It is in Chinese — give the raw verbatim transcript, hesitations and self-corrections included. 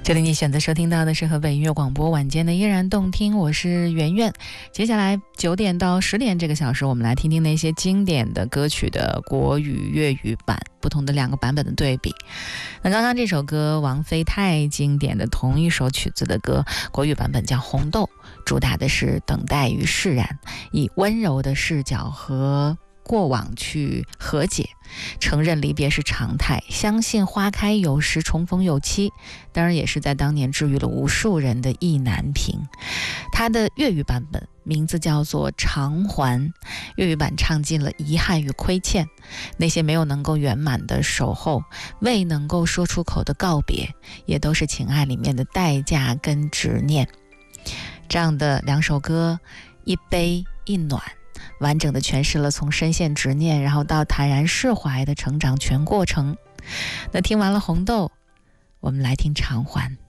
这里你选择收听到的是河北音乐广播晚间的依然动听，我是圆圆。接下来九点到十点这个小时，我们来听听那些经典的歌曲的国语粤语版，不同的两个版本的对比。那刚刚这首歌王菲太经典的同一首曲子的歌，国语版本叫《红豆》，主打的是等待与释然，以温柔的视角和过往去和解，承认离别是常态，相信花开有时，重逢有期。当然也是在当年治愈了无数人的意难平。它的粤语版本名字叫做《偿还》，粤语版唱尽了遗憾与亏欠，那些没有能够圆满的守候，未能够说出口的告别，也都是情爱里面的代价跟执念。这样的两首歌，一悲一暖，完整的诠释了从深陷执念然后到坦然释怀的成长全过程。那听完了红豆，我们来听偿还。